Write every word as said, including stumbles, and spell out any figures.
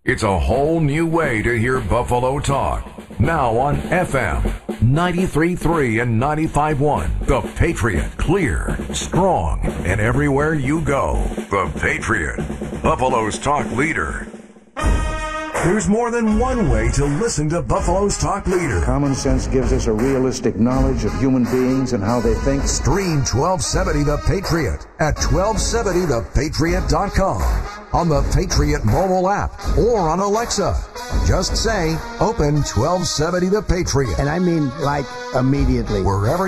It's a whole new way to hear Buffalo talk. Now on F M, ninety-three point three and ninety-five point one. The Patriot. Clear, strong, and everywhere you go. The Patriot. Buffalo's talk leader. There's more than one way to listen to Buffalo's talk leader. Common sense gives us a realistic knowledge of human beings and how they think. Stream twelve seventy The Patriot at twelve seventy the patriot dot com, on the Patriot mobile app, or on Alexa. Just say, open twelve seventy The Patriot. And I mean like immediately. Wherever